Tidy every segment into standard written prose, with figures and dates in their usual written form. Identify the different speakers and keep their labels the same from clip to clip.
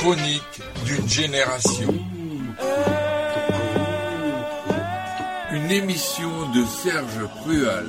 Speaker 1: Chronique d'une génération. Une émission de Serge Crual.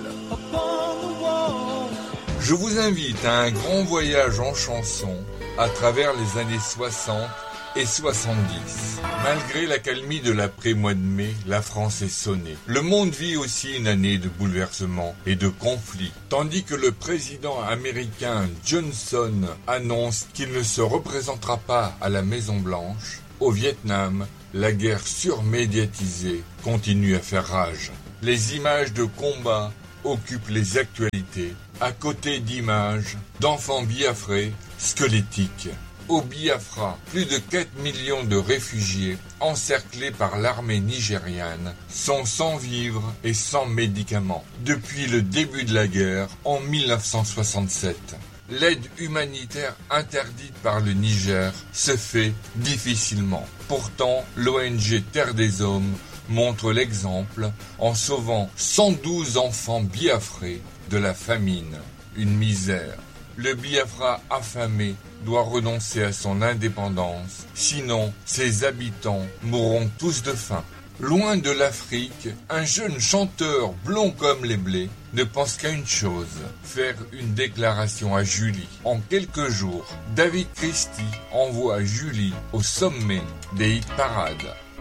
Speaker 1: Je vous invite à un grand voyage en chanson à travers les années 60 et 70. Malgré l'accalmie de l'après-mois de mai, la France est sonnée. Le monde vit aussi une année de bouleversements et de conflits, tandis que le président américain Johnson annonce qu'il ne se représentera pas à la Maison-Blanche. Au Vietnam, la guerre surmédiatisée continue à faire rage. Les images de combat occupent les actualités, à côté d'images d'enfants biafrés squelettiques. Au Biafra, plus de 4 millions de réfugiés, encerclés par l'armée nigériane, sont sans vivres et sans médicaments depuis le début de la guerre en 1967. L'aide humanitaire interdite par le Niger se fait difficilement. Pourtant, l'ONG Terre des Hommes montre l'exemple en sauvant 112 enfants biafrais de la famine, une misère. Le Biafra affamé doit renoncer à son indépendance, sinon ses habitants mourront tous de faim. Loin de l'Afrique, un jeune chanteur blond comme les blés ne pense qu'à une chose, faire une déclaration à Julie. En quelques jours, David Christie envoie Julie au sommet des hit parades.